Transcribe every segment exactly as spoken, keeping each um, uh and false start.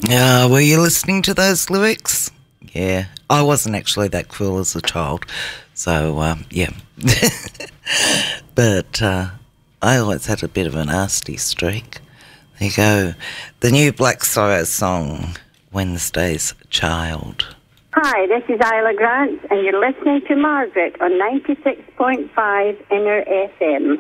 Uh, were you listening to those lyrics? Yeah. I wasn't actually that cruel as a child. So, um, yeah. But uh, I always had a bit of a nasty streak. There you go. The new Black Sorrow song, Wednesday's Child. Hi, this is Isla Grant, and you're listening to Margaret on ninety-six point five Inner F M.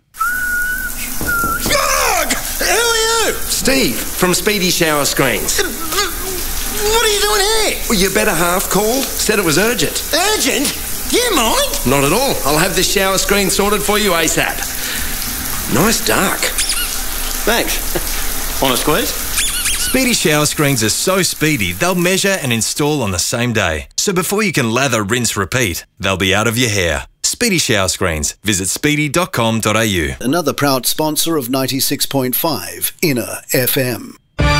Marg! Who are you? Steve, from Speedy Shower Screens. What are you doing here? Well, your better half called, said it was urgent. Urgent? Do you mind? Not at all. I'll have the shower screen sorted for you ASAP. Nice dark. Thanks. On a squeeze? Speedy Shower Screens are so speedy, they'll measure and install on the same day. So before you can lather, rinse, repeat, they'll be out of your hair. Speedy Shower Screens. Visit speedy dot com dot a u. Another proud sponsor of ninety-six point five Inner F M.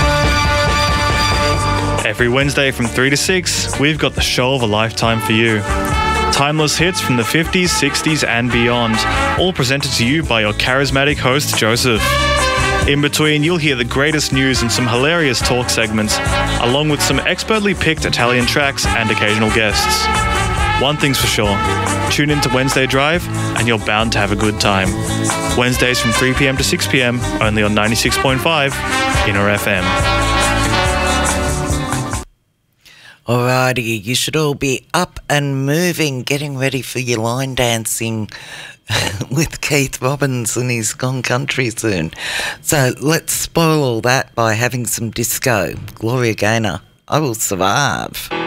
Every Wednesday from three to six, we've got the show of a lifetime for you. Timeless hits from the fifties, sixties and beyond, all presented to you by your charismatic host, Joseph. In between, you'll hear the greatest news and some hilarious talk segments, along with some expertly picked Italian tracks and occasional guests. One thing's for sure, tune in to Wednesday Drive and you're bound to have a good time. Wednesdays from three p.m. to six p.m, only on ninety-six point five Inner F M. Alrighty, you should all be up and moving, getting ready for your line dancing with Keith Robbins and he's gone country soon. So let's spoil all that by having some disco. Gloria Gaynor, I Will Survive.